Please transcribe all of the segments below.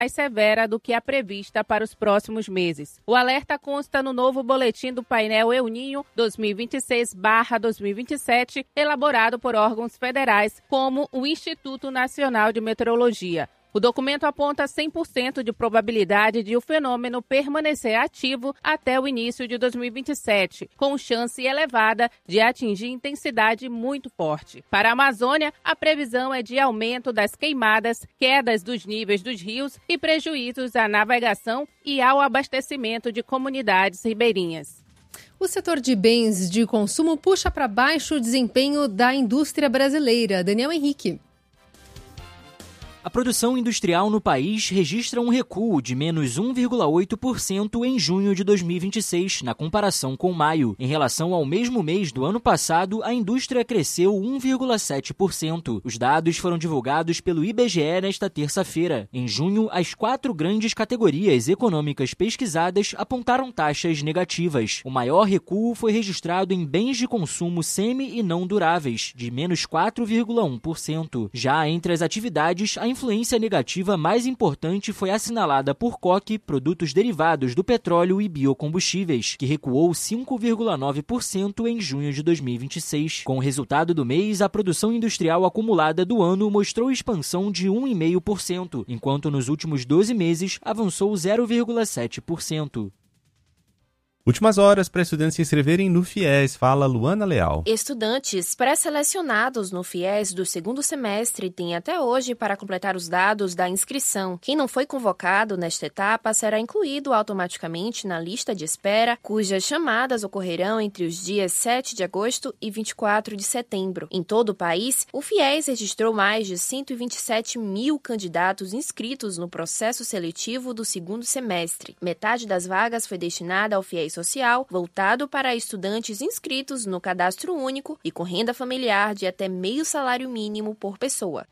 mais severa do que a prevista para os próximos meses. O alerta consta no novo boletim do painel El Niño 2026/2027, elaborado por órgãos federais como o Instituto Nacional de Meteorologia. O documento aponta 100% de probabilidade de o fenômeno permanecer ativo até o início de 2027, com chance elevada de atingir intensidade muito forte. Para a Amazônia, a previsão é de aumento das queimadas, quedas dos níveis dos rios e prejuízos à navegação e ao abastecimento de comunidades ribeirinhas. O setor de bens de consumo puxa para baixo o desempenho da indústria brasileira. Daniel Henrique. A produção industrial no país registra um recuo de menos 1,8% em junho de 2026, na comparação com maio. Em relação ao mesmo mês do ano passado, a indústria cresceu 1,7%. Os dados foram divulgados pelo IBGE nesta terça-feira. Em junho, as 4 grandes categorias econômicas pesquisadas apontaram taxas negativas. O maior recuo foi registrado em bens de consumo semi e não duráveis, de menos 4,1%. Já entre as atividades, a influência negativa mais importante foi assinalada por coque, produtos derivados do petróleo e biocombustíveis, que recuou 5,9% em junho de 2026. Com o resultado do mês, a produção industrial acumulada do ano mostrou expansão de 1,5%, enquanto nos últimos 12 meses avançou 0,7%. Últimas horas para estudantes se inscreverem no FIES, fala Luana Leal. Estudantes pré-selecionados no FIES do segundo semestre têm até hoje para completar os dados da inscrição. Quem não foi convocado nesta etapa será incluído automaticamente na lista de espera, cujas chamadas ocorrerão entre os dias 7 de agosto e 24 de setembro. Em todo o país, o FIES registrou mais de 127 mil candidatos inscritos no processo seletivo do segundo semestre. Metade das vagas foi destinada ao FIES social, voltado para estudantes inscritos no cadastro único e com renda familiar de até meio salário mínimo por pessoa.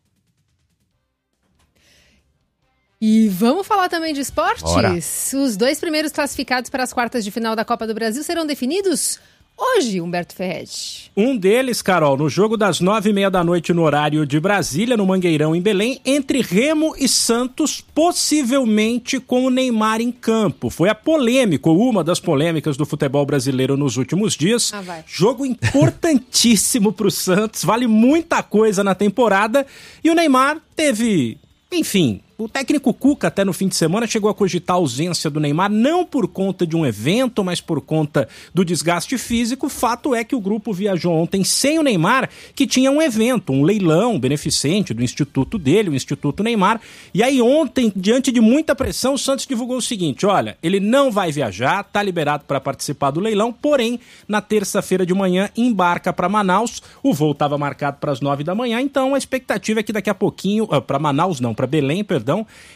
E vamos falar também de esportes? Bora. Os 2 primeiros classificados para as quartas de final da Copa do Brasil serão definidos hoje, Humberto Ferretti. Um deles, Carol, no jogo das 9h30 da noite no horário de Brasília, no Mangueirão, em Belém, entre Remo e Santos, possivelmente com o Neymar em campo. Foi a polêmica, ou uma das polêmicas do futebol brasileiro nos últimos dias. Jogo importantíssimo para o Santos, vale muita coisa na temporada. E o Neymar teve, enfim... O técnico Cuca, até no fim de semana, chegou a cogitar a ausência do Neymar, não por conta de um evento, mas por conta do desgaste físico. Fato é que o grupo viajou ontem sem o Neymar, que tinha um evento, um leilão beneficente do instituto dele, o Instituto Neymar. E aí ontem, diante de muita pressão, o Santos divulgou o seguinte: olha, ele não vai viajar, tá liberado para participar do leilão, porém, na terça-feira de manhã, embarca para Manaus. O voo estava marcado para as 9 da manhã, então a expectativa é que daqui a pouquinho, para Manaus não, para Belém, perdão,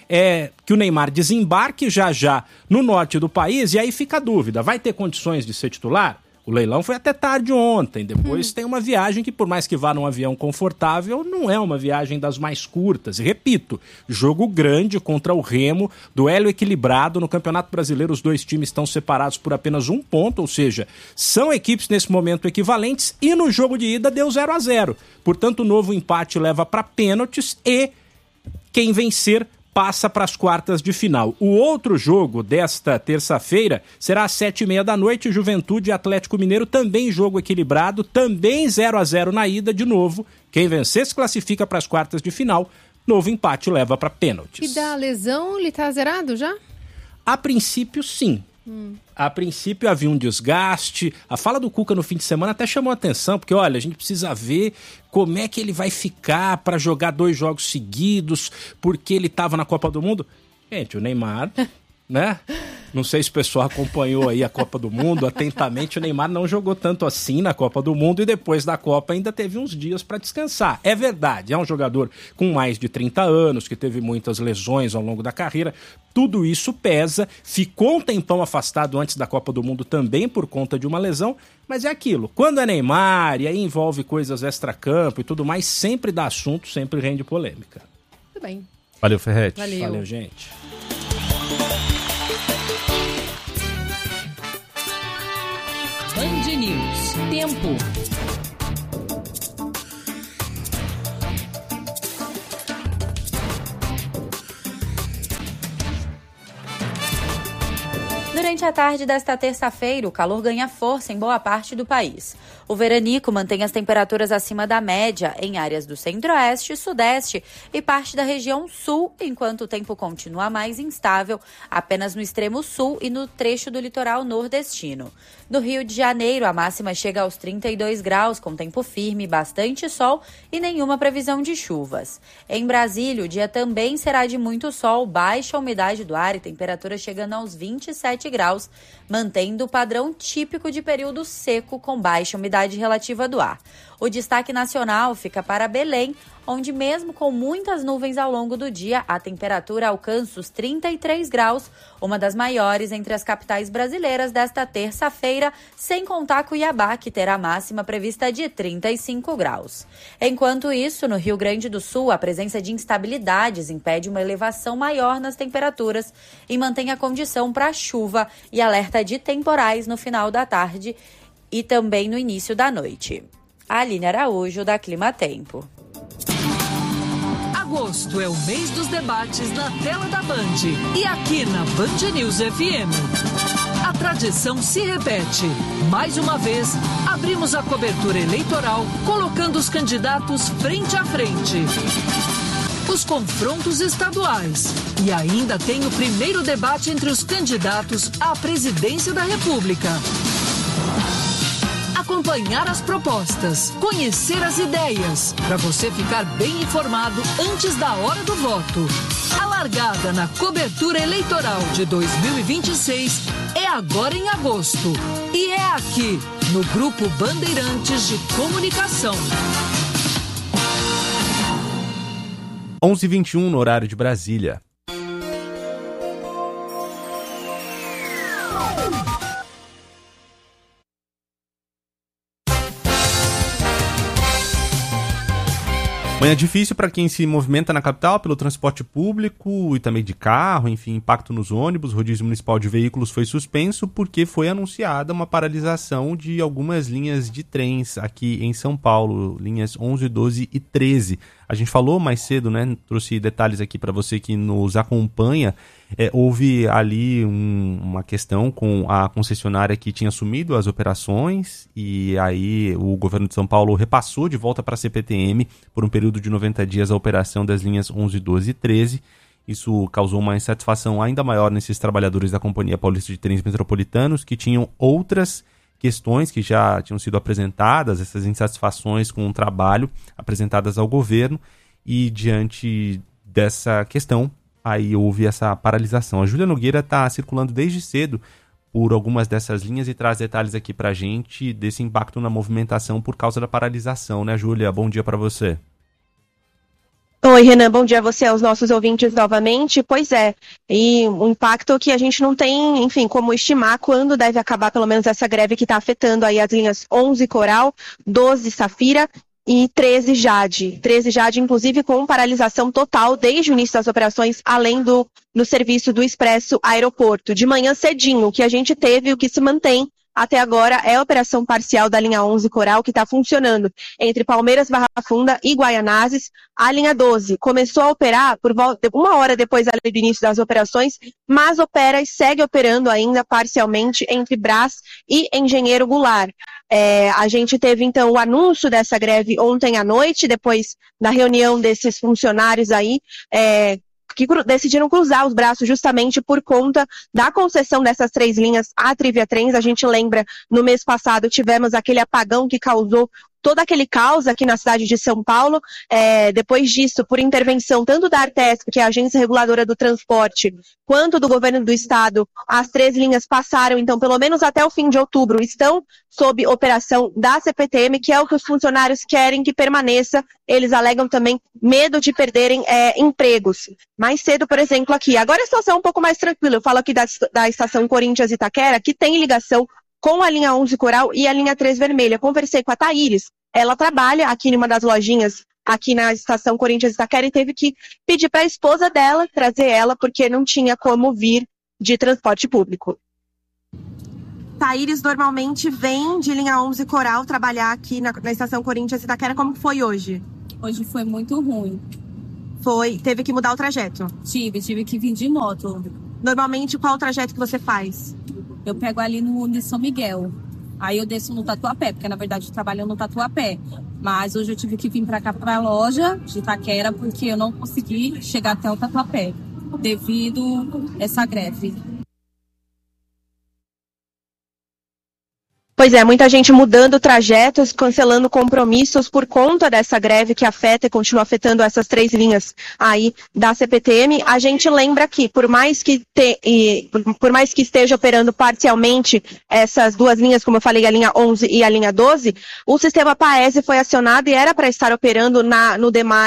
é que o Neymar desembarque já no norte do país, e aí fica a dúvida, vai ter condições de ser titular? O leilão foi até tarde ontem, depois tem uma viagem que, por mais que vá num avião confortável, não é uma viagem das mais curtas. E repito, jogo grande contra o Remo, duelo equilibrado. No Campeonato Brasileiro os 2 times estão separados por apenas 1 ponto, ou seja, são equipes nesse momento equivalentes, e no jogo de ida deu 0-0. Portanto, o novo empate leva para pênaltis e quem vencer passa para as quartas de final. O outro jogo desta terça-feira será às 7h30 da noite, Juventude e Atlético Mineiro, também jogo equilibrado, também 0-0 na ida, de novo. Quem vencer se classifica para as quartas de final, novo empate leva para pênaltis. E da lesão, ele está zerado já? A princípio, sim. A princípio havia um desgaste. A fala do Cuca no fim de semana até chamou a atenção, porque olha, a gente precisa ver como é que ele vai ficar para jogar 2 jogos seguidos, porque ele estava na Copa do Mundo. Gente, o Neymar, né? Não sei se o pessoal acompanhou aí a Copa do Mundo atentamente. O Neymar não jogou tanto assim na Copa do Mundo e depois da Copa ainda teve uns dias para descansar. É verdade, é um jogador com mais de 30 anos, que teve muitas lesões ao longo da carreira. Tudo isso pesa. Ficou um tempão afastado antes da Copa do Mundo também por conta de uma lesão. Mas é aquilo, quando é Neymar e aí envolve coisas extracampo e tudo mais, sempre dá assunto, sempre rende polêmica. Tudo bem. Valeu, Ferretti. Valeu, gente. Band News. Tempo. Durante a tarde desta terça-feira, o calor ganha força em boa parte do país. O veranico mantém as temperaturas acima da média em áreas do centro-oeste, sudeste e parte da região sul, enquanto o tempo continua mais instável apenas no extremo sul e no trecho do litoral nordestino. No Rio de Janeiro, a máxima chega aos 32 graus, com tempo firme, bastante sol e nenhuma previsão de chuvas. Em Brasília, o dia também será de muito sol, baixa umidade do ar e temperatura chegando aos 27 graus, mantendo o padrão típico de período seco com baixa umidade relativa do ar. O destaque nacional fica para Belém, onde mesmo com muitas nuvens ao longo do dia, a temperatura alcança os 33 graus, uma das maiores entre as capitais brasileiras desta terça-feira, sem contar Cuiabá, que terá máxima prevista de 35 graus. Enquanto isso, no Rio Grande do Sul, a presença de instabilidades impede uma elevação maior nas temperaturas e mantém a condição para chuva e alerta de temporais no final da tarde e também no início da noite. Aline Araújo, da Clima Tempo. Agosto é o mês dos debates na tela da Band e aqui na Band News FM. A tradição se repete. Mais uma vez, abrimos a cobertura eleitoral colocando os candidatos frente a frente. Os confrontos estaduais. E ainda tem o primeiro debate entre os candidatos à presidência da República. Acompanhar as propostas, conhecer as ideias, para você ficar bem informado antes da hora do voto. A largada na cobertura eleitoral de 2026 é agora em agosto. E é aqui, no Grupo Bandeirantes de Comunicação. 11h21 no horário de Brasília. Manhã difícil para quem se movimenta na capital pelo transporte público e também de carro, enfim, impacto nos ônibus. O rodízio municipal de veículos foi suspenso porque foi anunciada uma paralisação de algumas linhas de trens aqui em São Paulo, linhas 11, 12 e 13. A gente falou mais cedo, né? Trouxe detalhes aqui para você que nos acompanha. Houve ali uma questão com a concessionária que tinha assumido as operações e aí o governo de São Paulo repassou de volta para a CPTM por um período de 90 dias a operação das linhas 11, 12 e 13. Isso causou uma insatisfação ainda maior nesses trabalhadores da Companhia Paulista de Trens Metropolitanos que tinham outras questões que já tinham sido apresentadas, essas insatisfações com o trabalho apresentadas ao governo e diante dessa questão aí houve essa paralisação. A Júlia Nogueira está circulando desde cedo por algumas dessas linhas e traz detalhes aqui para a gente desse impacto na movimentação por causa da paralisação, né, Júlia? Bom dia para você. Oi, Renan, bom dia a você, aos nossos ouvintes novamente. Pois é, e um impacto que a gente não tem, enfim, como estimar quando deve acabar pelo menos essa greve que está afetando aí as linhas 11 Coral, 12 Safira e 13 Jade. 13 Jade, inclusive, com paralisação total desde o início das operações, além no serviço do Expresso Aeroporto. De manhã cedinho, o que a gente teve, o que se mantém até agora é a operação parcial da linha 11 Coral, que está funcionando entre Palmeiras, Barra Funda e Guaianazes. A linha 12 começou a operar por volta de uma hora depois do início das operações, mas opera e segue operando ainda parcialmente entre Brás e Engenheiro Goulart. A gente teve, então, o anúncio dessa greve ontem à noite, depois da reunião desses funcionários aí, que decidiram cruzar os braços justamente por conta da concessão dessas 3 linhas à Trivia Trens. A gente lembra, no mês passado, tivemos aquele apagão que causou todo aquele caos aqui na cidade de São Paulo. Depois disso, por intervenção tanto da Artesp, que é a Agência Reguladora do Transporte, quanto do governo do estado, as 3 linhas passaram, então, pelo menos até o fim de outubro, estão sob operação da CPTM, que é o que os funcionários querem que permaneça. Eles alegam também medo de perderem empregos. Mais cedo, por exemplo, aqui. Agora a situação é um pouco mais tranquila. Eu falo aqui da estação Corinthians Itaquera, que tem ligação com a linha 11 Coral e a linha 3 Vermelha. Conversei com a Thaíris, ela trabalha aqui em uma das lojinhas, aqui na estação Corinthians Itaquera, e teve que pedir para a esposa dela trazer ela, porque não tinha como vir de transporte público. Thaíris normalmente vem de linha 11 Coral trabalhar aqui na estação Corinthians Itaquera. Como foi hoje? Hoje foi muito ruim. Teve que mudar o trajeto? Tive que vir de moto. Normalmente, qual o trajeto que você faz? Eu pego ali no São Miguel. Aí eu desço no Tatuapé, porque na verdade eu trabalho no Tatuapé. Mas hoje eu tive que vir para cá, para a loja de Itaquera, porque eu não consegui chegar até o Tatuapé, devido a essa greve. Pois é, muita gente mudando trajetos, cancelando compromissos por conta dessa greve que afeta e continua afetando essas 3 linhas aí da CPTM. A gente lembra que, por mais que esteja operando parcialmente essas 2 linhas, como eu falei, a linha 11 e a linha 12, o sistema Paese foi acionado e era para estar operando nas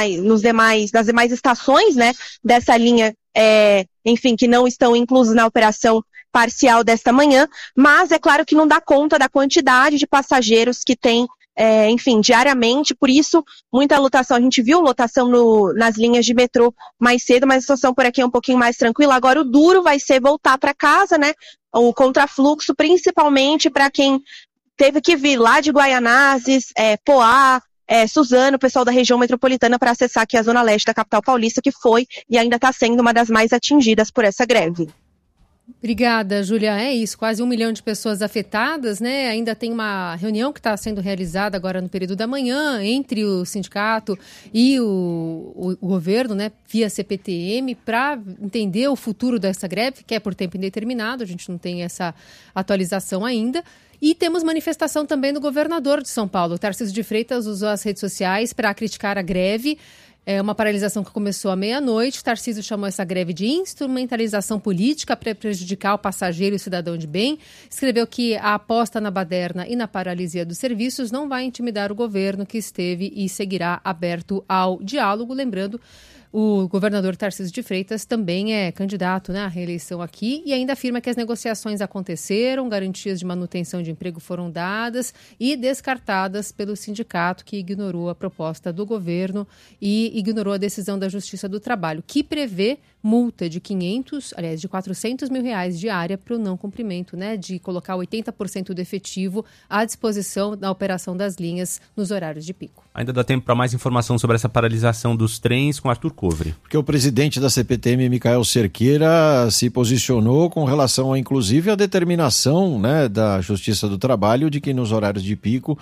demais estações, né, dessa linha, enfim, que não estão inclusas na operação parcial desta manhã, mas é claro que não dá conta da quantidade de passageiros que tem, enfim, diariamente, por isso, muita lotação. A gente viu lotação nas linhas de metrô mais cedo, mas a situação por aqui é um pouquinho mais tranquila. Agora o duro vai ser voltar para casa, né? O contrafluxo, principalmente para quem teve que vir lá de Guaianazes, Poá, Suzano, o pessoal da região metropolitana, para acessar aqui a zona leste da capital paulista, que foi e ainda está sendo uma das mais atingidas por essa greve. Obrigada, Júlia. É isso, quase 1 milhão de pessoas afetadas, né? Ainda tem uma reunião que está sendo realizada agora no período da manhã entre o sindicato e o governo, né, via CPTM, para entender o futuro dessa greve, que é por tempo indeterminado, a gente não tem essa atualização ainda. E temos manifestação também do governador de São Paulo. Tarcísio de Freitas usou as redes sociais para criticar a greve. É uma paralisação que começou à meia-noite. Tarcísio chamou essa greve de instrumentalização política para prejudicar o passageiro e o cidadão de bem. Escreveu que a aposta na baderna e na paralisia dos serviços não vai intimidar o governo, que esteve e seguirá aberto ao diálogo. Lembrando, o governador Tarcísio de Freitas também é candidato, né, à reeleição aqui e ainda afirma que as negociações aconteceram, garantias de manutenção de emprego foram dadas e descartadas pelo sindicato, que ignorou a proposta do governo e ignorou a decisão da Justiça do Trabalho, que prevê multa de de 400 mil reais diária para o não cumprimento, né, de colocar 80% do efetivo à disposição da operação das linhas nos horários de pico. Ainda dá tempo para mais informação sobre essa paralisação dos trens com Arthur Covre. Porque o presidente da CPTM, Micael Cerqueira, se posicionou com relação, inclusive, à determinação, né, da Justiça do Trabalho de que nos horários de pico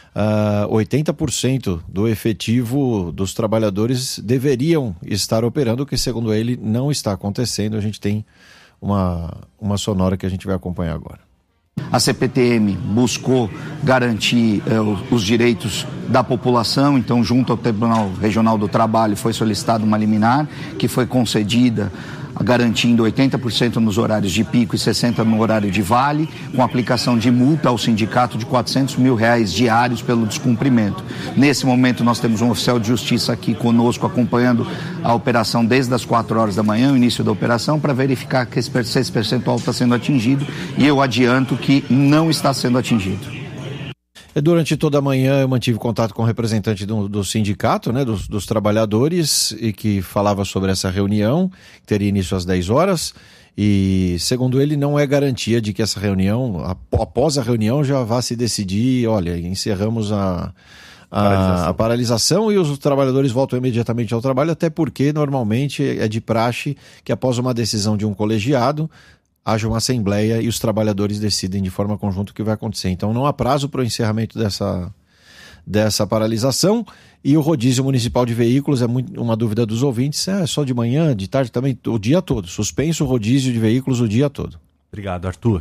80% do efetivo dos trabalhadores deveriam estar operando, o que, segundo ele, não está acontecendo. A gente tem uma sonora que a gente vai acompanhar agora. A CPTM buscou garantir os direitos da população, então junto ao Tribunal Regional do Trabalho foi solicitada uma liminar que foi concedida, garantindo 80% nos horários de pico e 60% no horário de vale, com aplicação de multa ao sindicato de 400 mil reais diários pelo descumprimento. Nesse momento nós temos um oficial de justiça aqui conosco acompanhando a operação desde as 4 horas da manhã, o início da operação, para verificar que esse percentual está sendo atingido, e eu adianto que não está sendo atingido. Durante toda a manhã eu mantive contato com o representante do sindicato, né, dos trabalhadores, e que falava sobre essa reunião, que teria início às 10 horas, e segundo ele não é garantia de que essa reunião, após a reunião, já vá se decidir, olha, encerramos a paralisação e os trabalhadores voltam imediatamente ao trabalho, até porque normalmente é de praxe que após uma decisão de um colegiado, haja uma assembleia e os trabalhadores decidem de forma conjunta o que vai acontecer. Então não há prazo para o encerramento dessa paralisação, e o rodízio municipal de veículos é uma dúvida dos ouvintes, é só de manhã, de tarde também, o dia todo, suspenso o rodízio de veículos o dia todo. Obrigado, Arthur.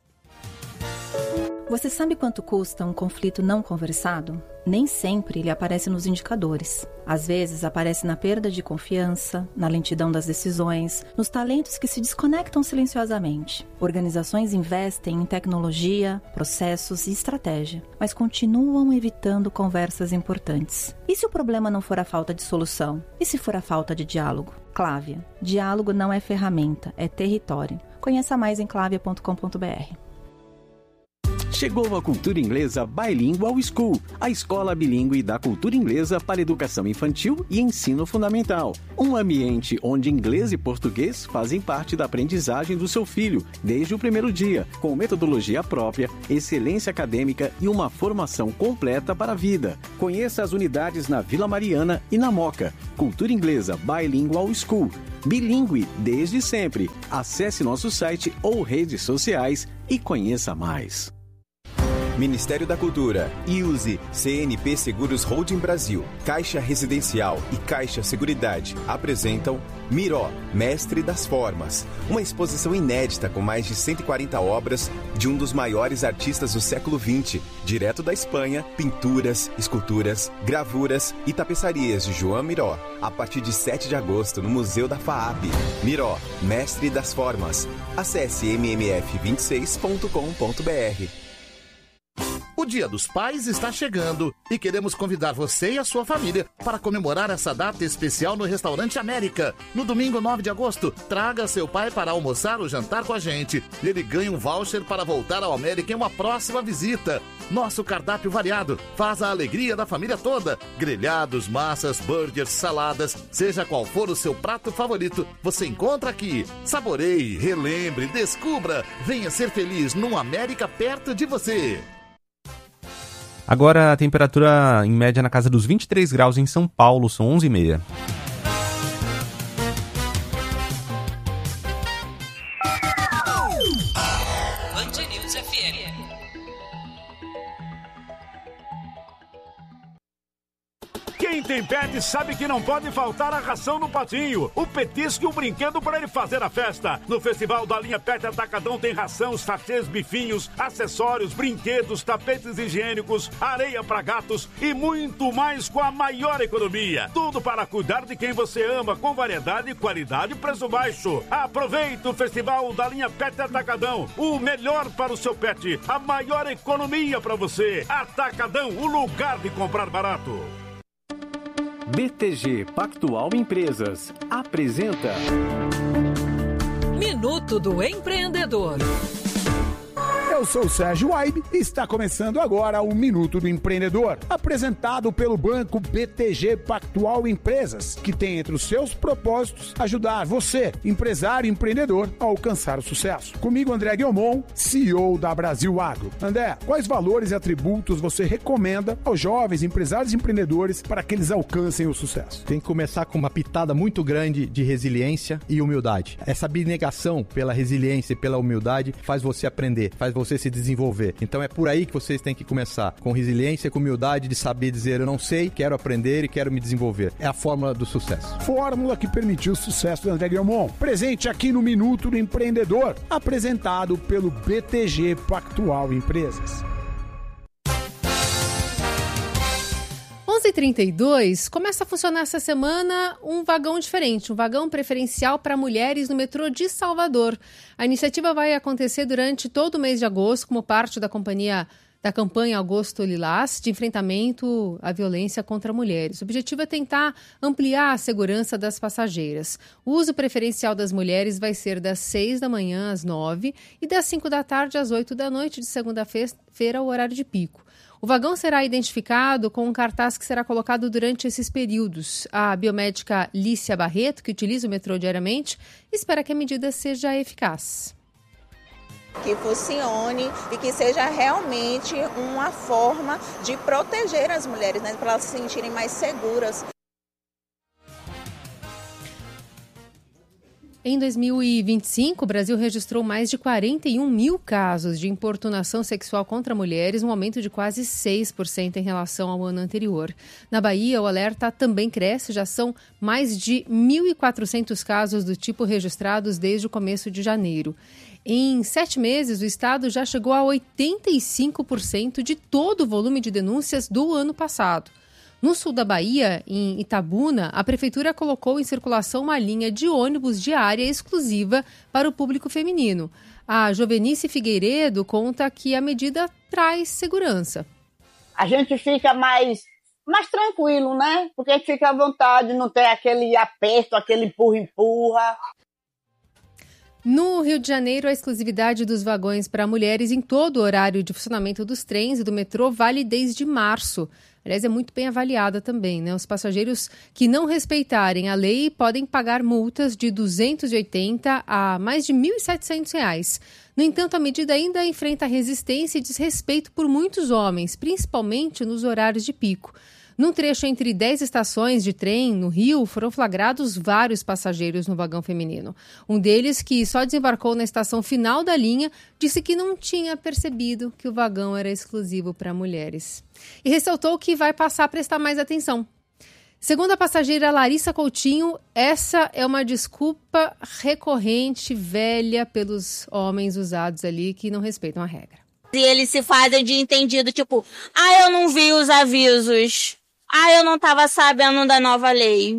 Você sabe quanto custa um conflito não conversado? Nem sempre ele aparece nos indicadores. Às vezes aparece na perda de confiança, na lentidão das decisões, nos talentos que se desconectam silenciosamente. Organizações investem em tecnologia, processos e estratégia, mas continuam evitando conversas importantes. E se o problema não for a falta de solução? E se for a falta de diálogo? Clávia. Diálogo não é ferramenta, é território. Conheça mais em clavia.com.br. Chegou a Cultura Inglesa Bilingual School, a escola bilíngue da cultura inglesa para educação infantil e ensino fundamental. Um ambiente onde inglês e português fazem parte da aprendizagem do seu filho, desde o primeiro dia, com metodologia própria, excelência acadêmica e uma formação completa para a vida. Conheça as unidades na Vila Mariana e na Moca. Cultura Inglesa Bilingual School. bilíngue desde sempre. Acesse nosso site ou redes sociais e conheça mais. Ministério da Cultura, IUSE, CNP Seguros Holding Brasil, Caixa Residencial e Caixa Seguridade apresentam Miró, Mestre das Formas, uma exposição inédita com mais de 140 obras de um dos maiores artistas do século XX, direto da Espanha, pinturas, esculturas, gravuras e tapeçarias de Joan Miró, a partir de 7 de agosto no Museu da FAAP. Miró, Mestre das Formas. Acesse mmf26.com.br. O Dia dos Pais está chegando e queremos convidar você e a sua família para comemorar essa data especial no Restaurante América. No domingo 9 de agosto, traga seu pai para almoçar ou jantar com a gente. Ele ganha um voucher para voltar ao América em uma próxima visita. Nosso cardápio variado faz a alegria da família toda. Grelhados, massas, burgers, saladas, seja qual for o seu prato favorito, você encontra aqui. Saboreie, relembre, descubra. Venha ser feliz num América perto de você. Agora a temperatura em média na casa dos 23 graus em São Paulo, são 11h30. Band News FM. Quem tem pet sabe que não pode faltar a ração no patinho, o petisco e o brinquedo para ele fazer a festa. No Festival da Linha Pet Atacadão tem ração, sachês, bifinhos, acessórios, brinquedos, tapetes higiênicos, areia para gatos e muito mais com a maior economia. Tudo para cuidar de quem você ama, com variedade, qualidade e preço baixo. Aproveite o Festival da Linha Pet Atacadão, o melhor para o seu pet, a maior economia para você. Atacadão, o lugar de comprar barato. BTG Pactual Empresas apresenta Minuto do Empreendedor. Eu sou o Sérgio Waibe e está começando agora o Minuto do Empreendedor, apresentado pelo banco BTG Pactual Empresas, que tem entre os seus propósitos ajudar você, empresário e empreendedor, a alcançar o sucesso. Comigo, André Guilmon, CEO da Brasil Agro. André, quais valores e atributos você recomenda aos jovens empresários e empreendedores para que eles alcancem o sucesso? Tem que começar com uma pitada muito grande de resiliência e humildade. Essa abnegação pela resiliência e pela humildade faz você aprender, faz você se desenvolver. Então é por aí que vocês têm que começar, com resiliência, com humildade de saber dizer eu não sei, quero aprender e quero me desenvolver. É a fórmula do sucesso. Fórmula que permitiu o sucesso do André Guilmon. Presente aqui no Minuto do Empreendedor, apresentado pelo BTG Pactual Empresas. 11h32, começa a funcionar essa semana um vagão diferente, um vagão preferencial para mulheres no metrô de Salvador. A iniciativa vai acontecer durante todo o mês de agosto, como parte da campanha Agosto Lilás, de enfrentamento à violência contra mulheres. O objetivo é tentar ampliar a segurança das passageiras. O uso preferencial das mulheres vai ser das 6 da manhã às 9 e das 5 da tarde às 8 da noite de segunda-feira, o horário de pico. O vagão será identificado com um cartaz que será colocado durante esses períodos. A biomédica Lícia Barreto, que utiliza o metrô diariamente, espera que a medida seja eficaz. Que funcione e que seja realmente uma forma de proteger as mulheres, né, para elas se sentirem mais seguras. Em 2025, o Brasil registrou mais de 41 mil casos de importunação sexual contra mulheres, um aumento de quase 6% em relação ao ano anterior. Na Bahia, o alerta também cresce, já são mais de 1.400 casos do tipo registrados desde o começo de janeiro. Em 7 meses, o estado já chegou a 85% de todo o volume de denúncias do ano passado. No sul da Bahia, em Itabuna, a prefeitura colocou em circulação uma linha de ônibus diária exclusiva para o público feminino. A Jovenice Figueiredo conta que a medida traz segurança. A gente fica mais tranquilo, né? Porque a gente fica à vontade, não tem aquele aperto, aquele empurra-empurra. No Rio de Janeiro, a exclusividade dos vagões para mulheres em todo o horário de funcionamento dos trens e do metrô vale desde março. Aliás, é muito bem avaliada também, né? Os passageiros que não respeitarem a lei podem pagar multas de R$ 280 a mais de R$ 1.700. No entanto, a medida ainda enfrenta resistência e desrespeito por muitos homens, principalmente nos horários de pico. Num trecho entre 10 estações de trem no Rio, foram flagrados vários passageiros no vagão feminino. Um deles, que só desembarcou na estação final da linha, disse que não tinha percebido que o vagão era exclusivo para mulheres. E ressaltou que vai passar a prestar mais atenção. Segundo a passageira Larissa Coutinho, essa é uma desculpa recorrente, velha, pelos homens usados ali que não respeitam a regra. E eles se fazem de entendido, tipo, eu não vi os avisos. Eu não estava sabendo da nova lei.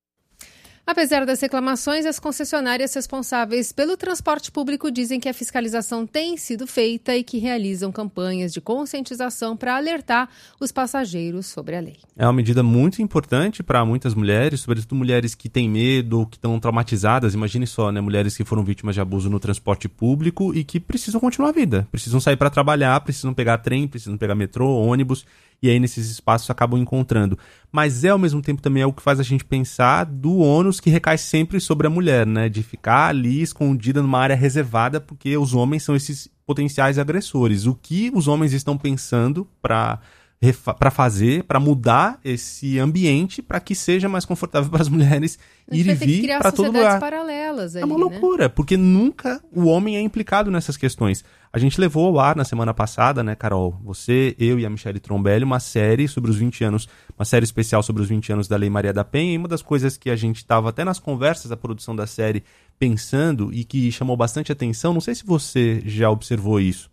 Apesar das reclamações, as concessionárias responsáveis pelo transporte público dizem que a fiscalização tem sido feita e que realizam campanhas de conscientização para alertar os passageiros sobre a lei. É uma medida muito importante para muitas mulheres, sobretudo mulheres que têm medo ou que estão traumatizadas. Imagine só, né? Mulheres que foram vítimas de abuso no transporte público e que precisam continuar a vida. Precisam sair para trabalhar, precisam pegar trem, precisam pegar metrô, ônibus. E aí nesses espaços acabam encontrando. Mas ao mesmo tempo também é o que faz a gente pensar do ônus que recai sempre sobre a mulher, né? De ficar ali escondida numa área reservada porque os homens são esses potenciais agressores. O que os homens estão pensando para fazer, para mudar esse ambiente para que seja mais confortável para as mulheres ir e vir para todo lugar. Paralelas ali, é uma loucura, porque nunca o homem é implicado nessas questões. A gente levou ao ar na semana passada, né, Carol? Você, eu e a Michele Trombelli, uma série sobre os 20 anos, uma série especial sobre os 20 anos da Lei Maria da Penha, e uma das coisas que a gente estava até nas conversas da produção da série pensando e que chamou bastante atenção, não sei se você já observou isso.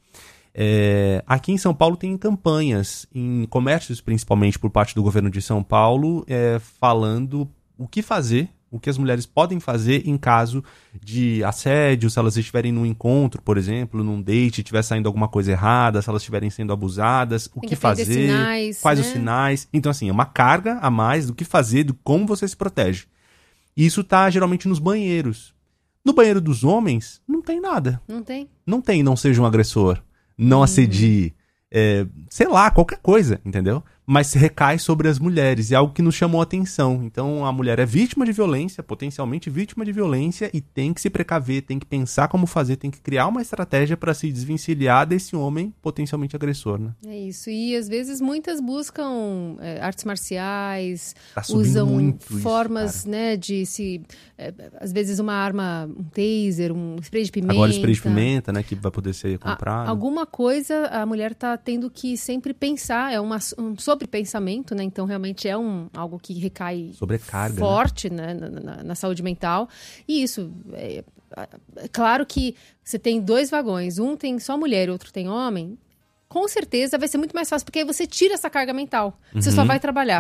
Aqui em São Paulo tem campanhas, em comércios principalmente por parte do governo de São Paulo, falando o que fazer, o que as mulheres podem fazer em caso de assédio, se elas estiverem num encontro, por exemplo, num date, estiver saindo alguma coisa errada, se elas estiverem sendo abusadas, o que fazer, sinais, quais né? os sinais. Então, assim, é uma carga a mais do que fazer, do como você se protege. E isso tá geralmente nos banheiros. No banheiro dos homens, não tem nada. Não tem? Não seja um agressor. Não assedie, sei lá, qualquer coisa, entendeu? Mas recai sobre as mulheres, é algo que nos chamou a atenção. Então a mulher é vítima de violência, potencialmente vítima de violência, e tem que se precaver, tem que pensar como fazer, tem que criar uma estratégia para se desvencilhar desse homem potencialmente agressor, né? É isso, e às vezes muitas buscam artes marciais, usam formas, isso, né, de se... às vezes uma arma, um taser, um spray de pimenta. Agora o spray de pimenta, né, que vai poder ser comprado. Alguma coisa a mulher está tendo que sempre pensar, é um sobrepensamento, né? Então realmente é algo que recai sobrecarga, forte, né? Na saúde mental. E isso, é claro que você tem 2 vagões, um tem só mulher e outro tem homem, com certeza vai ser muito mais fácil, porque aí você tira essa carga mental. Você só vai trabalhar.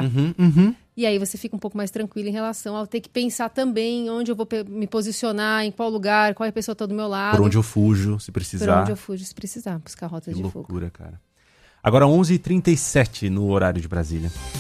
E aí você fica um pouco mais tranquilo em relação ao ter que pensar também onde eu vou me posicionar, em qual lugar, qual é a pessoa que está do meu lado. Por onde eu fujo, se precisar. Por onde eu fujo, se precisar, buscar rotas de fuga. Que loucura, cara. Agora 11h37 no horário de Brasília.